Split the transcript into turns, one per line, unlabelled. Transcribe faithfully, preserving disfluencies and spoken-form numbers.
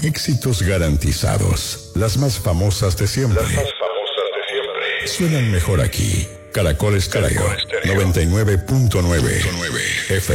Éxitos garantizados. Las más famosas de siempre.
Las más famosas de siempre.
Suenan mejor aquí. Caracol Estéreo noventa y nueve punto nueve F